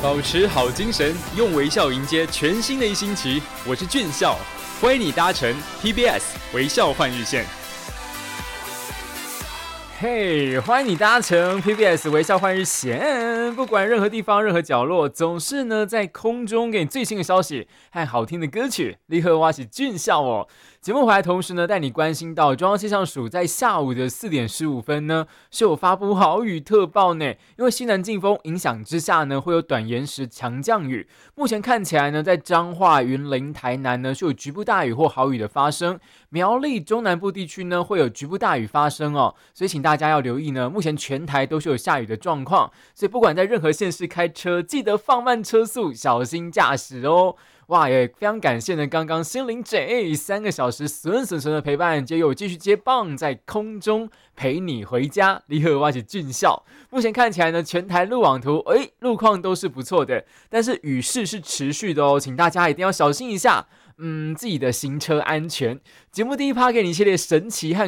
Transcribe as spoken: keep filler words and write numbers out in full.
保持好精神，用微笑迎接全新的一星期。我是俊孝，欢迎你搭乘 P B S 微笑换日线。 嘿、hey, 欢迎你搭乘 P B S 微笑换日线，不管任何地方、任何角落，总是呢在空中给你最新的消息和好听的歌曲。你好，我是俊孝哦。节目回来同时呢，带你关心到中央气象署在下午的四点十五分呢，是有发布豪雨特报呢。因为西南季风影响之下呢，会有短延时强降雨。目前看起来呢，在彰化、云林、台南呢，是有局部大雨或豪雨的发生。苗栗中南部地区呢，会有局部大雨发生哦。所以请大家要留意呢，目前全台都是有下雨的状况。所以不管在任何县市开车，记得放慢车速，小心驾驶哦。哇，也非常感谢呢，刚刚心灵 J 三个小时顺顺顺的陪伴，接有继续接棒在空中陪你回家。你好，我是俊孝。目前看起来呢，全台路网图，哎，路况都是不错的，但是雨势是持续的哦，请大家一定要小心一下，嗯，自己的行车安全。节目第一趴给你一系列神奇和